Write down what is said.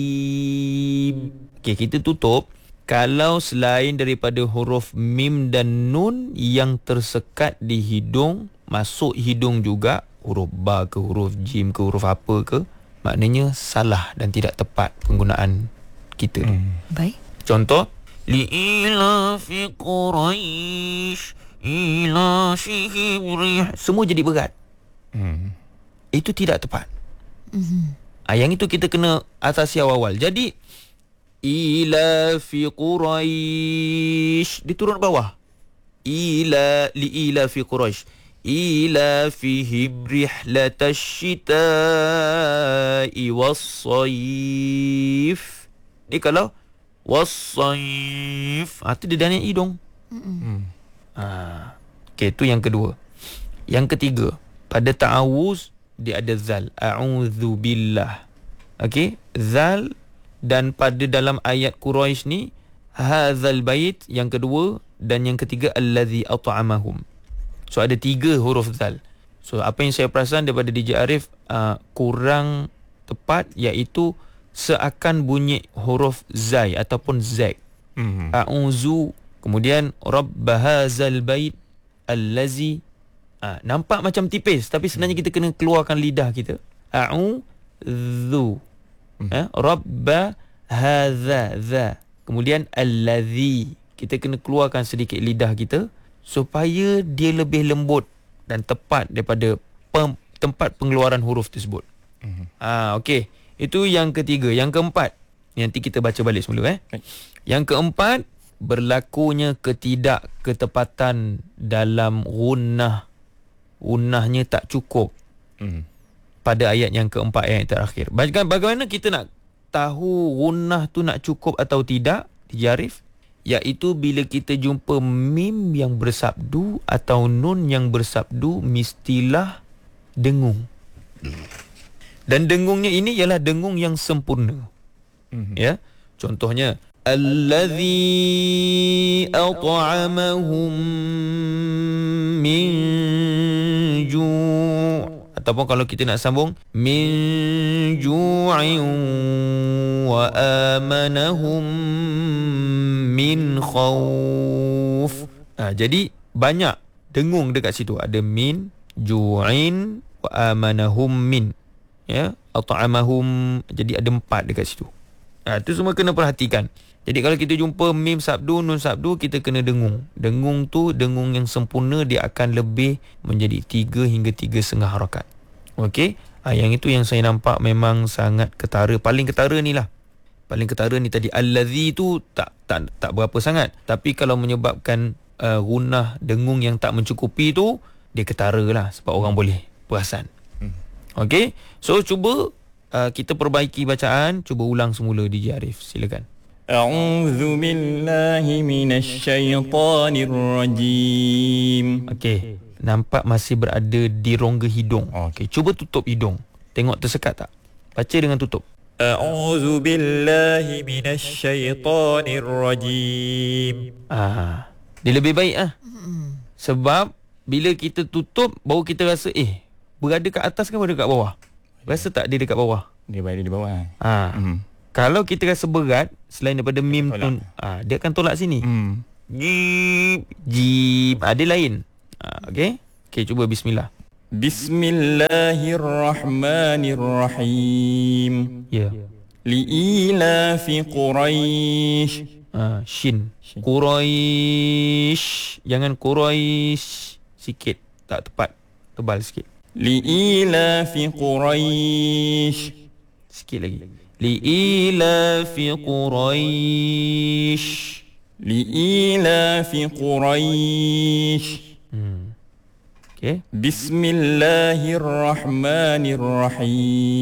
Okey, kita tutup. Kalau selain daripada huruf mim dan nun yang tersekat di hidung, masuk hidung juga, huruf ba ke, huruf jim ke, huruf apa ke, maknanya salah dan tidak tepat penggunaan kita. Baik. Contoh, li'ilafi Quraish ilashihim rih. Semua jadi berat. Itu tidak tepat. Yang itu kita kena atasi awal-awal. Jadi ila fi Quraish diturun bawah. Ila fi Quraish ila fihim rihlatash shita'i was-sayf. Ni kalau was-sayf, itu dia dan hidung. Okey, itu yang kedua. Yang ketiga, pada ta'awuz dia ada zal. A'udzu billah. Okey, zal. Dan pada dalam ayat Quraisy ni, hadzal bait yang kedua, dan yang ketiga allazi at'amahum. So ada 3 huruf zal. So apa yang saya perasan daripada DJ Arif kurang tepat, iaitu seakan bunyi huruf zai ataupun zak. A'udzu, kemudian rabb hadzal bait allazi. Nampak macam tipis, tapi sebenarnya kita kena keluarkan lidah kita. A'udzu. Rabba hadza za. Kemudian allazi. Kita kena keluarkan sedikit lidah kita supaya dia lebih lembut dan tepat daripada tempat pengeluaran huruf tersebut. Okey. Itu yang ketiga. Yang keempat, nanti kita baca balik semula. Yang keempat, berlakunya ketidakketepatan dalam gunnah. Gunnahnya tak cukup. Pada ayat yang keempat, ayat yang terakhir. Bagaimana kita nak tahu gunnah tu nak cukup atau tidak, Arif? Iaitu bila kita jumpa mim yang bersabdu atau nun yang bersabdu, mestilah dengung. Dan dengungnya ini ialah dengung yang sempurna. Ya, contohnya allazi at'amahum min ju'. Ataupun kalau kita nak sambung, min ju'in wa amanahum min khawf. Jadi banyak dengung dekat situ. Ada min, ju'in wa amanahum min. Ya, at'amahum. Jadi ada 4 dekat situ. Itu semua kena perhatikan. Jadi kalau kita jumpa mim sabdu, nun sabdu, kita kena dengung. Dengung tu, dengung yang sempurna, dia akan lebih menjadi 3 hingga 3,5 harakat. Okey. Yang itu yang saya nampak memang sangat ketara. Paling ketara ni lah. Paling ketara ni tadi. Allazi tu tak berapa sangat. Tapi kalau menyebabkan gunnah, dengung yang tak mencukupi tu, dia ketara lah. Sebab orang boleh perasan. Okey. So cuba kita perbaiki bacaan. Cuba ulang semula DJ Arif. Silakan. A'udzu billahi minasy syaithanir rajim. Okey, nampak masih berada di rongga hidung. Okey, cuba tutup hidung. Tengok tersekat tak? Baca dengan tutup. A'udzu billahi minasy syaithanir rajim. Dia lebih baik Sebab bila kita tutup, baru kita rasa berada kat atas ke berada kat bawah? Rasa tak dia dekat bawah? Dia berada di bawah. Kalau kita rasa berat, selain daripada mim tu, dia akan tolak sini. Jib, dia lain. Okey, cuba bismillah. Bismillahirrahmanirrahim. Ya. Li'ilafi Quraish. Shin. Quraish. Jangan Quraish. Sikit, tak tepat. Tebal sikit. Li'ilafi Quraish. Sikit lagi. Li'ilafi Quraish. Li'ilafi Quraish. Okey. Bismillahirrahmanirrahim.